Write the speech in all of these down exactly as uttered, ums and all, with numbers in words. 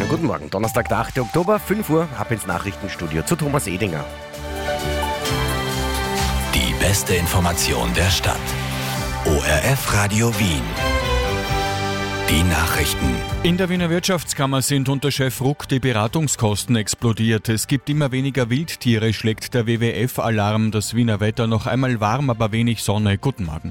schönen guten Morgen. Donnerstag, der achte Oktober, fünf Uhr, ab ins Nachrichtenstudio zu Thomas Edinger. Die beste Information der Stadt. O R F Radio Wien. Die Nachrichten. In der Wiener Wirtschaftskammer sind unter Chef Ruck die Beratungskosten explodiert. Es gibt immer weniger Wildtiere, schlägt der W W F Alarm. Das Wiener Wetter noch einmal warm, aber wenig Sonne. Guten Morgen.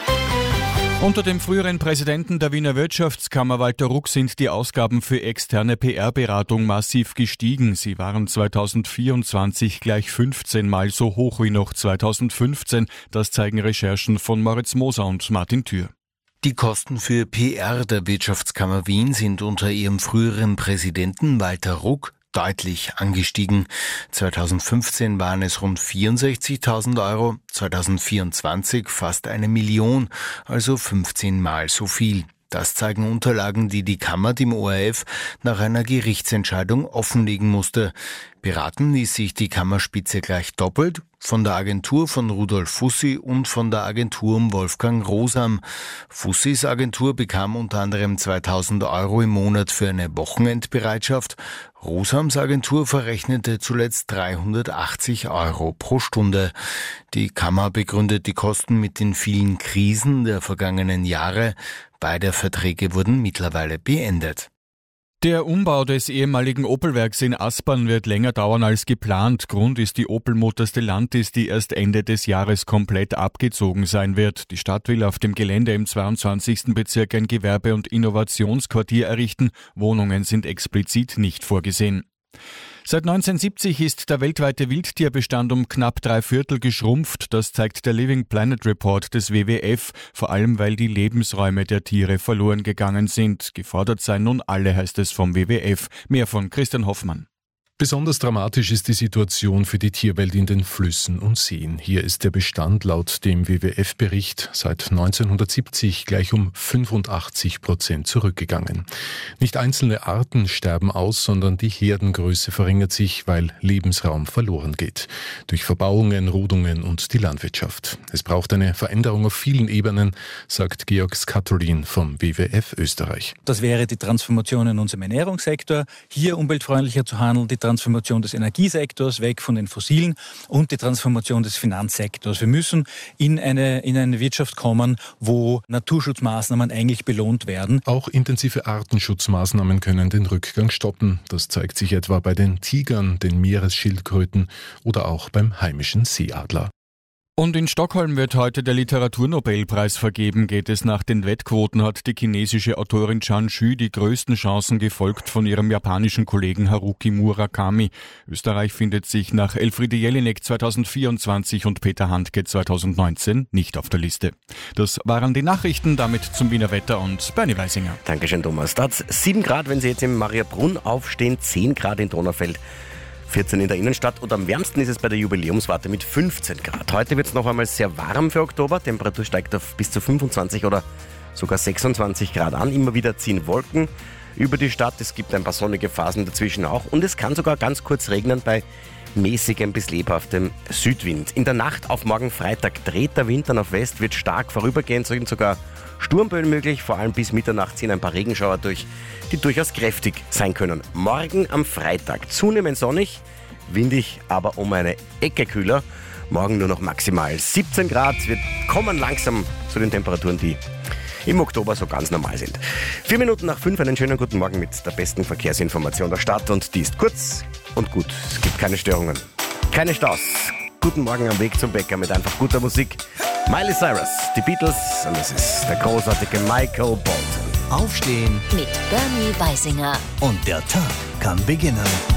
Unter dem früheren Präsidenten der Wiener Wirtschaftskammer Walter Ruck sind die Ausgaben für externe P R-Beratung massiv gestiegen. Sie waren zweitausendvierundzwanzig gleich fünfzehn Mal so hoch wie noch zweitausendfünfzehn. Das zeigen Recherchen von Moritz Moser und Martin Thür. Die Kosten für P R der Wirtschaftskammer Wien sind unter ihrem früheren Präsidenten Walter Ruck deutlich angestiegen. zweitausendfünfzehn waren es rund vierundsechzigtausend Euro, zweitausendvierundzwanzig fast eine Million, also fünfzehn Mal so viel. Das zeigen Unterlagen, die die Kammer dem O R F nach einer Gerichtsentscheidung offenlegen musste. Beraten ließ sich die Kammerspitze gleich doppelt, von der Agentur von Rudolf Fussi und von der Agentur um Wolfgang Rosam. Fussis Agentur bekam unter anderem zweitausend Euro im Monat für eine Wochenendbereitschaft. Rosams Agentur verrechnete zuletzt dreihundertachtzig Euro pro Stunde. Die Kammer begründet die Kosten mit den vielen Krisen der vergangenen Jahre. Beide Verträge wurden mittlerweile beendet. Der Umbau des ehemaligen Opelwerks in Aspern wird länger dauern als geplant. Grund ist die Opel-Mutter Stellantis, die erst Ende des Jahres komplett abgezogen sein wird. Die Stadt will auf dem Gelände im zweiundzwanzigsten Bezirk ein Gewerbe- und Innovationsquartier errichten. Wohnungen sind explizit nicht vorgesehen. Seit neunzehnhundertsiebzig ist der weltweite Wildtierbestand um knapp drei Viertel geschrumpft. Das zeigt der Living Planet Report des W W F, vor allem weil die Lebensräume der Tiere verloren gegangen sind. Gefordert seien nun alle, heißt es vom W W F. Mehr von Christian Hoffmann. Besonders dramatisch ist die Situation für die Tierwelt in den Flüssen und Seen. Hier ist der Bestand laut dem W W F-Bericht seit neunzehnhundertsiebzig gleich um fünfundachtzig Prozent zurückgegangen. Nicht einzelne Arten sterben aus, sondern die Herdengröße verringert sich, weil Lebensraum verloren geht. Durch Verbauungen, Rodungen und die Landwirtschaft. Es braucht eine Veränderung auf vielen Ebenen, sagt Georg Skatolin vom W W F Österreich. Das wäre die Transformation in unserem Ernährungssektor, hier umweltfreundlicher zu handeln, die Transformation des Energiesektors weg von den Fossilen und die Transformation des Finanzsektors. Wir müssen in eine, in eine Wirtschaft kommen, wo Naturschutzmaßnahmen eigentlich belohnt werden. Auch intensive Artenschutzmaßnahmen können den Rückgang stoppen. Das zeigt sich etwa bei den Tigern, den Meeresschildkröten oder auch beim heimischen Seeadler. Und in Stockholm wird heute der Literaturnobelpreis vergeben. Geht es nach den Wettquoten, hat die chinesische Autorin Chan Xu die größten Chancen, gefolgt von ihrem japanischen Kollegen Haruki Murakami. Österreich findet sich nach Elfriede Jelinek zweitausendvierundzwanzig und Peter Handke zweitausendneunzehn nicht auf der Liste. Das waren die Nachrichten, damit zum Wiener Wetter und Bernie Weisinger. Dankeschön, Thomas. Da hat's sieben Grad, wenn Sie jetzt im Mariabrunn aufstehen, zehn Grad in Donaufeld, vierzehn in der Innenstadt und am wärmsten ist es bei der Jubiläumswarte mit fünfzehn Grad. Heute wird es noch einmal sehr warm für Oktober. Temperatur steigt auf bis zu fünfundzwanzig oder sogar sechsundzwanzig Grad an. Immer wieder ziehen Wolken über die Stadt. Es gibt ein paar sonnige Phasen dazwischen auch und es kann sogar ganz kurz regnen bei mäßigem bis lebhaftem Südwind. In der Nacht auf morgen Freitag dreht der Wind dann auf West, wird stark vorübergehend, sind sogar Sturmböen möglich, vor allem bis Mitternacht ziehen ein paar Regenschauer durch, die durchaus kräftig sein können. Morgen am Freitag zunehmend sonnig, windig, aber um eine Ecke kühler. Morgen nur noch maximal siebzehn Grad. Wir kommen langsam zu den Temperaturen, die im Oktober so ganz normal sind. Vier Minuten nach fünf, einen schönen guten Morgen mit der besten Verkehrsinformation der Stadt und die ist kurz und gut. Es gibt keine Störungen, keine Staus. Guten Morgen am Weg zum Bäcker mit einfach guter Musik. Miley Cyrus, die Beatles und es ist der großartige Michael Bolton. Aufstehen Mit Bernie Weisinger. und der Tag kann beginnen.